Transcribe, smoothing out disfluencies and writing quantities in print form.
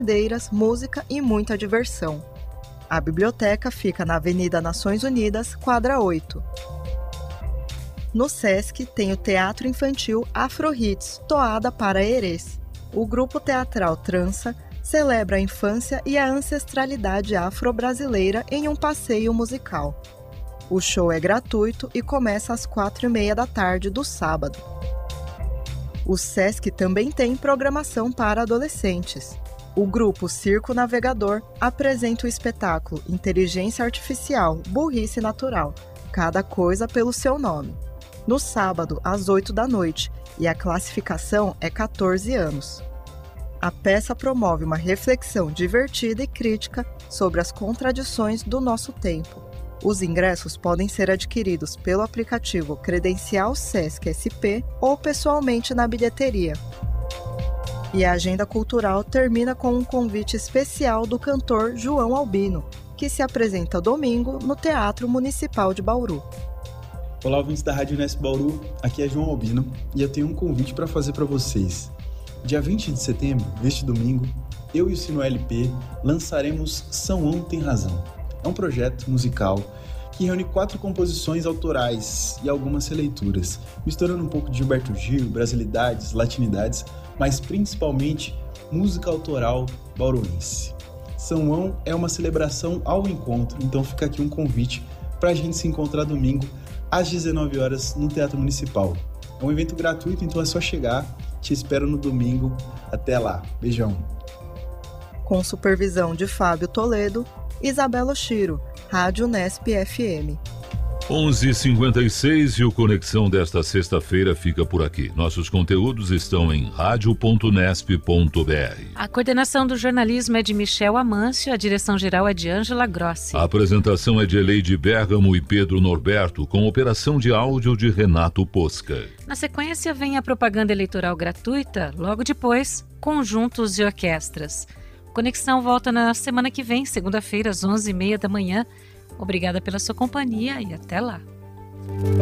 brincadeiras, música e muita diversão. A biblioteca fica na Avenida Nações Unidas, quadra 8. No Sesc tem o Teatro Infantil Afro Hits, Toada para Erês. O grupo teatral Trança celebra a infância e a ancestralidade afro-brasileira em um passeio musical. O show é gratuito e começa às 4h30 da tarde do sábado. O Sesc também tem programação para adolescentes. O grupo Circo Navegador apresenta o espetáculo Inteligência Artificial, Burrice Natural, cada coisa pelo seu nome, no sábado, às 8 da noite, e a classificação é 14 anos. A peça promove uma reflexão divertida e crítica sobre as contradições do nosso tempo. Os ingressos podem ser adquiridos pelo aplicativo Credencial Sesc SP ou pessoalmente na bilheteria. E a agenda cultural termina com um convite especial do cantor João Albino, que se apresenta domingo no Teatro Municipal de Bauru. Olá, ouvintes da Rádio Unesp Bauru, aqui é João Albino e eu tenho um convite para fazer para vocês. Dia 20 de setembro, neste domingo, eu e o Sino LP lançaremos São João Tem Razão. É um projeto musical que reúne 4 composições autorais e algumas releituras, misturando um pouco de Gilberto Gil, brasilidades, latinidades, mas principalmente música autoral bauruense. São João é uma celebração ao encontro, então fica aqui um convite para a gente se encontrar domingo às 19 horas no Teatro Municipal. É um evento gratuito, então é só chegar. Te espero no domingo. Até lá. Beijão. Com supervisão de Fábio Toledo, Isabela Chiro, Rádio Unesp FM. 11h56 e o Conexão desta sexta-feira fica por aqui. Nossos conteúdos estão em radio.unesp.br. A coordenação do jornalismo é de Michel Amâncio, a direção-geral é de Ângela Grossi. A apresentação é de Eleide Bergamo e Pedro Norberto, com operação de áudio de Renato Posca. Na sequência vem a propaganda eleitoral gratuita, logo depois, conjuntos e orquestras. Conexão volta na semana que vem, segunda-feira, às 11h30 da manhã. Obrigada pela sua companhia e até lá.